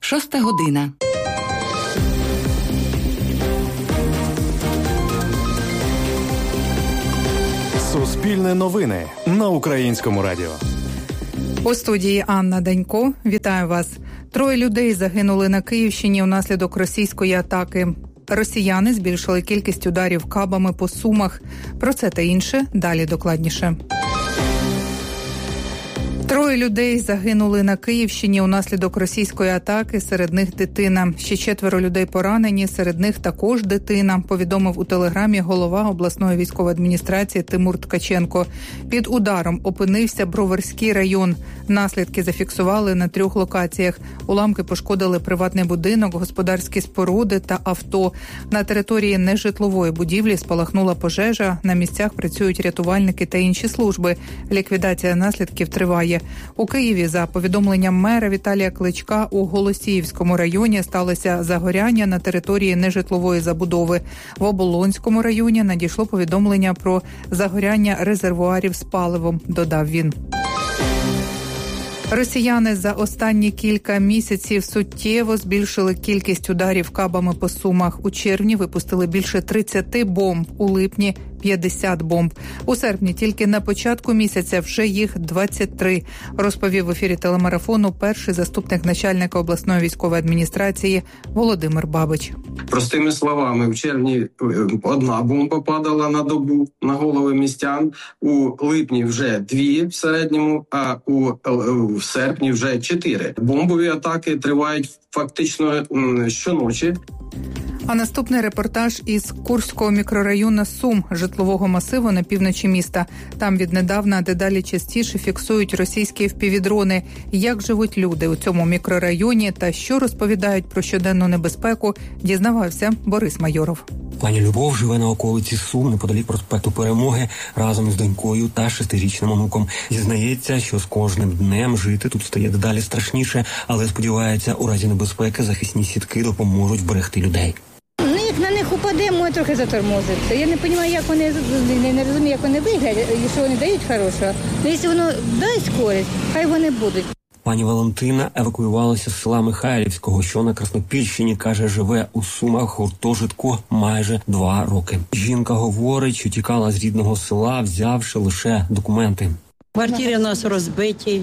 6 година. Суспільне новини на Українському радіо. У студії Анна Данько. Вітаю вас. 3 людей загинули на Київщині унаслідок російської атаки. Росіяни збільшили кількість ударів кабами по Сумах. Про це та інше далі докладніше. 3 людей загинули на Київщині унаслідок російської атаки, серед них дитина. Ще 4 людей поранені, серед них також дитина, повідомив у телеграмі голова обласної військової адміністрації Тимур Ткаченко. Під ударом опинився Броварський район. Наслідки зафіксували на 3 локаціях. Уламки пошкодили приватний будинок, господарські споруди та авто. На території нежитлової будівлі спалахнула пожежа. На місцях працюють рятувальники та інші служби. Ліквідація наслідків триває. У Києві, за повідомленням мера Віталія Кличка, у Голосіївському районі сталося загоряння на території нежитлової забудови. В Оболонському районі надійшло повідомлення про загоряння резервуарів з паливом, додав він. Росіяни за останні кілька місяців суттєво збільшили кількість ударів кабами по Сумах. У червні випустили більше 30 бомб, у липні – 50 бомб. У серпні тільки на початку місяця вже їх 23, розповів в ефірі телемарафону перший заступник начальника обласної військової адміністрації Володимир Бабич. Простими словами, в червні 1 бомба падала на добу на голови містян, у липні вже 2 в середньому, а в серпні вже 4. Бомбові атаки тривають фактично щоночі. А наступний репортаж із Курського мікрорайону Сум, житлового масиву на півночі міста. Там віднедавна дедалі частіше фіксують російські впівдрони. Як живуть люди у цьому мікрорайоні та що розповідають про щоденну небезпеку, дізнавався Борис Майоров. Пані Любов живе на околиці Сум, неподалік проспекту Перемоги, разом із донькою та 6-річним онуком. Зізнається, що з кожним днем жити тут стає дедалі страшніше, але сподівається, у разі небезпеки захисні сітки допоможуть вберегти людей. Як на них упаде, може трохи затормозиться. Я не розумію, як вони, не розумію, як вони виглядять, і що вони дають хорошого. Але якщо воно дасть користь, хай вони будуть. Пані Валентина евакуювалася з села Михайлівського, що на Краснопільщині, каже, живе у Сумах, гуртожитку майже 2 роки. Жінка говорить, що тікала з рідного села, взявши лише документи. Квартири в нас розбиті,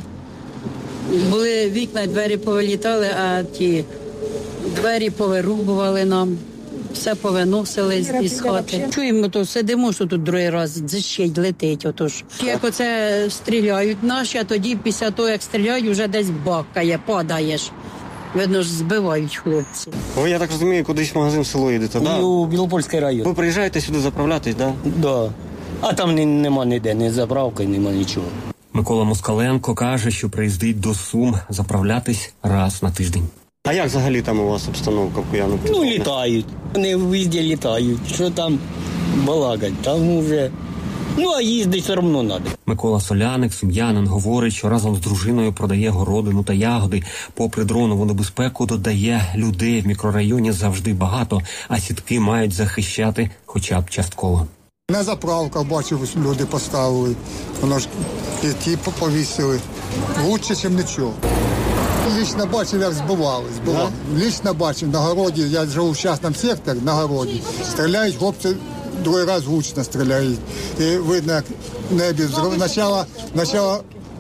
були вікна і двері повилітали, а ті двері повирубували нам. Все повиносили із хати. Чуємо, то сидимо, що тут другий раз зищить, летить. Отож. Як оце стріляють наші, а тоді після того, як стріляють, вже десь бакає, падаєш. Видно ж, збивають хлопці. Ви, я так розумію, кудись в магазин в село їдете, так? У Білопольський район. Ви приїжджаєте сюди заправлятись, так? Да. А там нема ніде, ні заправки, нема нічого. Микола Москаленко каже, що приїздить до Сум заправлятись раз на тиждень. А як взагалі там у вас обстановка в Куяну? Літають. Вони везде літають. Що там балакать? Там вже... а їздити все одно треба. Микола Соляник, сум'янин, говорить, що разом з дружиною продає городину та ягоди. Попри дронову небезпеку, додає, людей в мікрорайоні завжди багато, а сітки мають захищати хоча б частково. На заправках, бачив, люди поставили. Воно ж і ті повісили. Лучше, ніж нічого. Лично бачив, як збивали. Да? Лично бачив, на городі, я живу в частному секторі, на городі. Стріляють, хлопці другий раз гучно стріляють. І видно, як в небі спочатку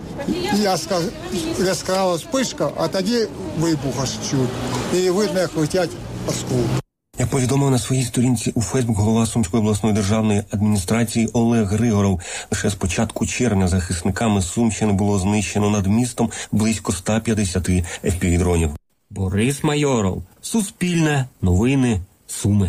яскрава спишка, а тоді вибух аж чуть. І видно, як летять осколки. Як повідомив на своїй сторінці у Фейсбук голова Сумської обласної державної адміністрації Олег Григоров, лише з початку червня захисниками Сумщини було знищено над містом близько 150 FPV-дронів. Борис Майоров, Суспільне, новини, Суми.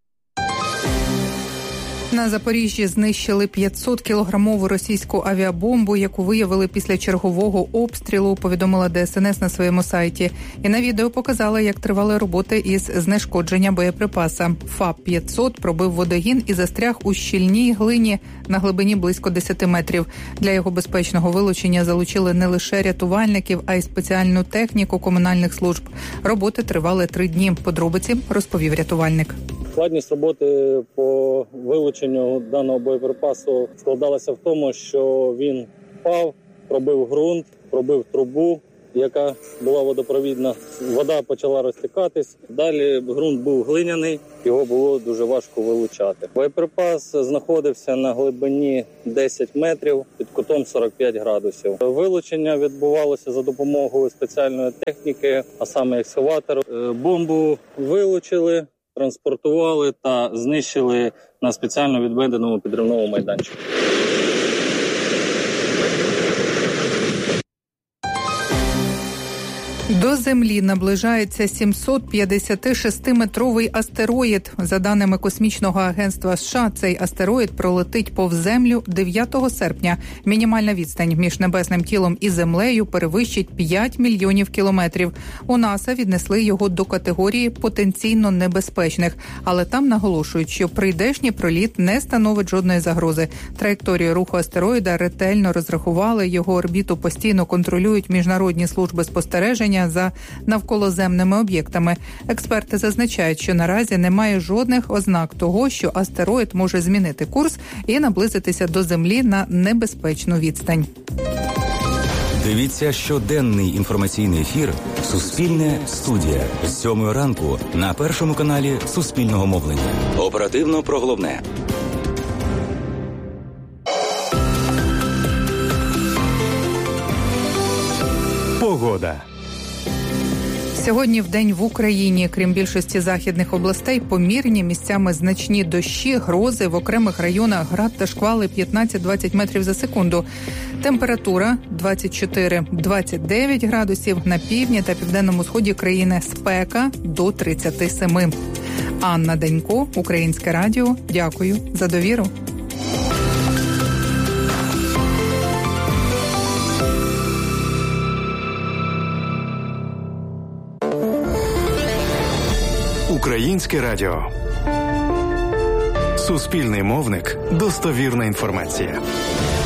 На Запоріжжі знищили 500-кілограмову російську авіабомбу, яку виявили після чергового обстрілу, повідомила ДСНС на своєму сайті. І на відео показали, як тривали роботи із знешкодження боєприпаса. ФАП-500 пробив водогін і застряг у щільній глині на глибині близько 10 метрів. Для його безпечного вилучення залучили не лише рятувальників, а й спеціальну техніку комунальних служб. Роботи тривали 3 дні. Подробиці розповів рятувальник. Складність роботи по вилученню даного боєприпасу складалася в тому, що він впав, пробив ґрунт, пробив трубу яка була водопровідна. Вода почала розтікатись. Далі ґрунт був глиняний, його було дуже важко вилучати. Боєприпас знаходився на глибині 10 метрів під кутом 45 градусів. Вилучення відбувалося за допомогою спеціальної техніки, а саме екскаватор. Бомбу вилучили, транспортували та знищили на спеціально відведеному підривному майданчику. До Землі наближається 756-метровий астероїд. За даними Космічного агентства США, цей астероїд пролетить повз Землю 9 серпня. Мінімальна відстань між небесним тілом і Землею перевищить 5 мільйонів кілометрів. У НАСА віднесли його до категорії потенційно небезпечних. Але там наголошують, що прийдешній проліт не становить жодної загрози. Траєкторію руху астероїда ретельно розрахували, його орбіту постійно контролюють міжнародні служби спостереження за навколоземними об'єктами. Експерти зазначають, що наразі немає жодних ознак того, що астероїд може змінити курс і наблизитися до Землі на небезпечну відстань. Дивіться щоденний інформаційний ефір «Суспільне студія» з 7 ранку на Першому каналі Суспільного мовлення. Оперативно про головне. Погода. Сьогодні вдень в Україні, крім більшості західних областей, помірні, місцями значні дощі, грози, в окремих районах град та шквали 15-20 метрів за секунду. Температура 24-29 градусів, на півдні та південному сході країни спека до 37. Анна Денько, Українське радіо. Дякую за довіру. Українське радіо. Суспільний мовник. Достовірна інформація.